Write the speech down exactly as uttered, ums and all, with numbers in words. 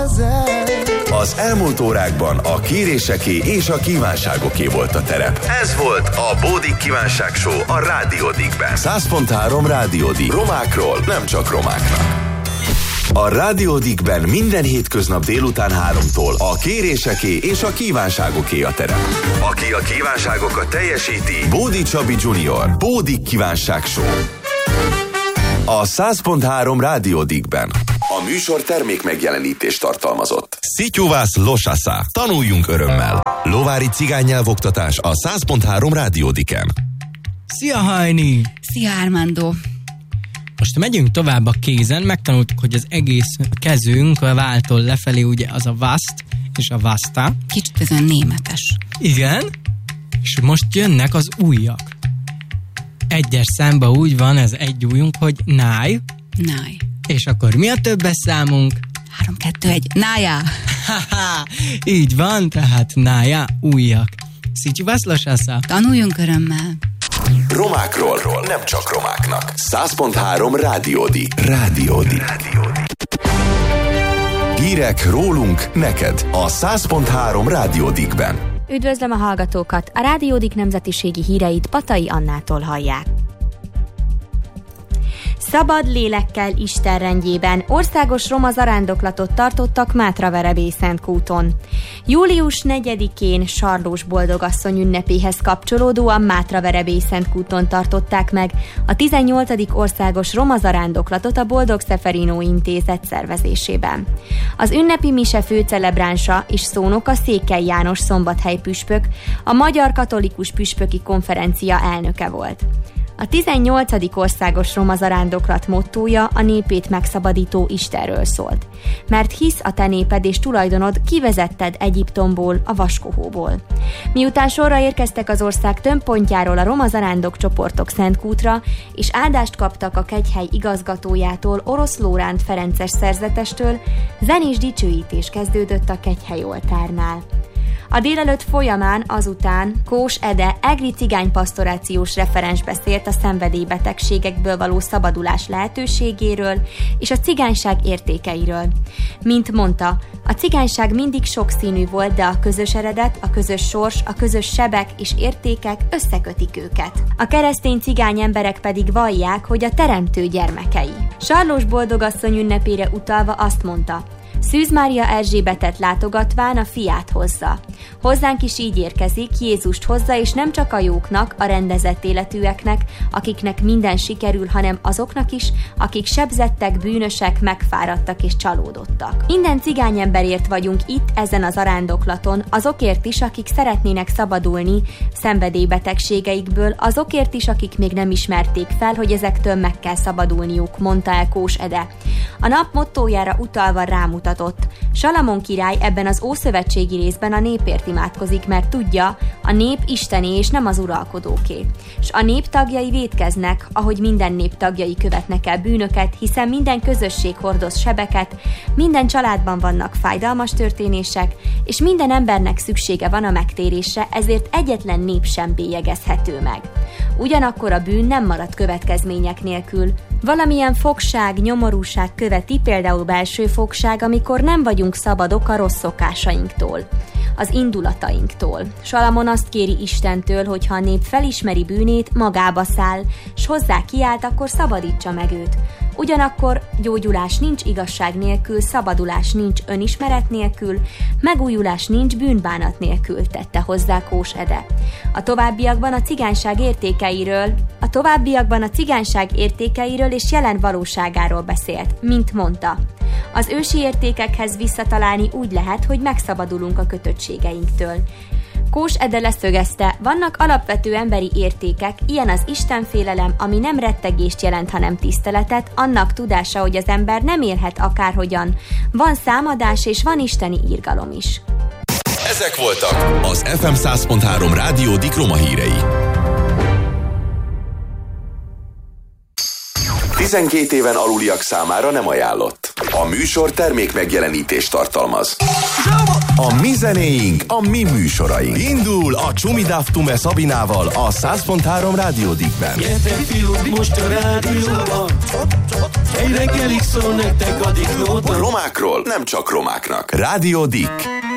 Az elmúlt órákban a kéréseké és a kívánságoké volt a terep. Ez volt a Bódik Kívánság Show a Rádió Dickben. száz pont három Rádió Dick. Romákról, nem csak romáknak. A Rádió Dickben minden hétköznap délután háromtól a kéréseké és a kívánságoké a terep. Aki a kívánságokat teljesíti, Bódi Csabi junior Bódik Kívánság Show. A száz pont három Rádió Dickben. A műsor termék megjelenítést tartalmazott. Szityuvász Losasa. Tanuljunk örömmel. Lovári cigánynyelvoktatás a száz pont három Rádió Dicken. Szia Hajni! Szia Armando! Most megyünk tovább a kézen, megtanultuk, hogy az egész kezünk a váltól lefelé ugye az a vaszt és a vasta. Kicsit ez olyan németes. Igen, és most jönnek az ujjak. Egyes számba úgy van ez egy ujjunk, hogy náj. Náj. És akkor mi a többes számunk? Három, kettő, egy. Nája! Így van, tehát nája, ujjak. Szityuvász Losasa. Tanuljunk örömmel. Romákról, nem csak romáknak. száz pont három Rádió Dick. Rádió Dick. Hírek rólunk, neked a száz pont három Rádió Dickben. Üdvözlöm a hallgatókat! A Rádió Dick nemzetiségi híreit Patai Annától hallják. Szabad lélekkel Isten rendjében országos roma zarándoklatot tartottak Mátraverebélyszentkúton. július negyedikén Sarlós Boldogasszony ünnepéhez kapcsolódóan Mátraverebélyszentkúton tartották meg a tizennyolcadik országos roma zarándoklatot a Boldog Szeferino Intézet szervezésében. Az ünnepi mise főcelebránsa és szónoka Székely János szombathely püspök, a Magyar Katolikus Püspöki Konferencia elnöke volt. A tizennyolcadik országos roma zarándoklat mottója a népét megszabadító Istenről szólt. Mert hisz a te néped és tulajdonod, kivezetted Egyiptomból, a vaskohóból. Miután sorra érkeztek az ország tömbpontjáról a roma zarándok csoportok Szentkútra, és áldást kaptak a kegyhely igazgatójától, Orosz Lóránt Ferences szerzetestől, zenés dicsőítés kezdődött a kegyhely oltárnál. A délelőtt folyamán azután Kós Ede egri cigánypastorációs referens beszélt a szenvedélybetegségekből való szabadulás lehetőségéről és a cigányság értékeiről. Mint mondta, a cigányság mindig sokszínű volt, de a közös eredet, a közös sors, a közös sebek és értékek összekötik őket. A keresztény cigány emberek pedig vallják, hogy a teremtő gyermekei. Sarlós Boldogasszony ünnepére utalva azt mondta: Szűz Mária Erzsébetet látogatván a fiát hozza. Hozzánk is így érkezik, Jézust hozza, és nem csak a jóknak, a rendezett életűeknek, akiknek minden sikerül, hanem azoknak is, akik sebzettek, bűnösek, megfáradtak és csalódottak. Minden cigányemberért vagyunk itt, ezen az zarándoklaton, azokért is, akik szeretnének szabadulni szenvedélybetegségeikből, azokért is, akik még nem ismerték fel, hogy ezektől meg kell szabadulniuk, mondta el Kós Ede. A nap mottójára utalva rámutat. Salamon király ebben az ószövetségi részben a népért imádkozik, mert tudja, a nép istené és nem az uralkodóké. S a nép tagjai vétkeznek, ahogy minden nép tagjai követnek el bűnöket, hiszen minden közösség hordoz sebeket, minden családban vannak fájdalmas történések, és minden embernek szüksége van a megtérésre, ezért egyetlen nép sem bélyegezhető meg. Ugyanakkor a bűn nem marad következmények nélkül. Valamilyen fogság, nyomorúság követi, például belső fogság, amikor nem vagyunk szabadok a rossz szokásainktól, az indulatainktól. Salamon azt kéri Istentől, hogy ha a nép felismeri bűnét, magába száll, s hozzá kiált, akkor szabadítsa meg őt. Ugyanakkor gyógyulás nincs igazság nélkül, szabadulás nincs önismeret nélkül, megújulás nincs bűnbánat nélkül, tette hozzá Kós Ede. A továbbiakban a cigányság értékeiről, a továbbiakban a cigányság értékeiről és jelen valóságáról beszélt, mint mondta. Az ősi értékekhez visszatalálni úgy lehet, hogy megszabadulunk a kötöttségeinktől. Kós Ede leszögezte, vannak alapvető emberi értékek, ilyen az istenfélelem, ami nem rettegést jelent, hanem tiszteletet, annak tudása, hogy az ember nem élhet akárhogyan. Van számadás és van isteni irgalom is. Ezek voltak az ef em száz pont három Rádió Dick roma hírei. tizenkét éven aluliak számára nem ajánlott. A műsor termék megjelenítést tartalmaz. A mi zenéink, a mi műsoraink. Indul a Csumi Daftume Szabinával a száz pont három Rádió Dickben. Gyertek fiúk, most a rádióban, egy reggelig szól nektek a Dick Nóta. Romákról nem csak romáknak. Rádió Dick.